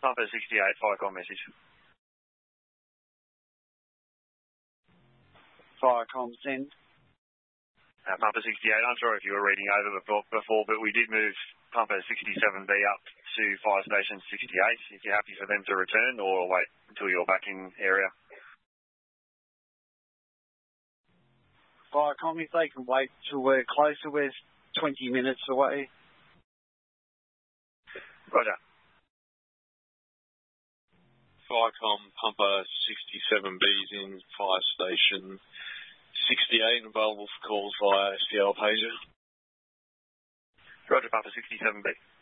Pumper 68, Firecom message. Firecom send. Pumper 68, I'm sorry if you were reading over before, but we did move Pumper 67B up to Fire Station 68. If you're happy for them to return or wait until you're back in area. Firecom, if they can wait till we're closer, we're 20 minutes away. Roger. Firecom, Pumper 67B's in Fire Station 68, available for calls via SPL pager. Roger, Pumper 67B.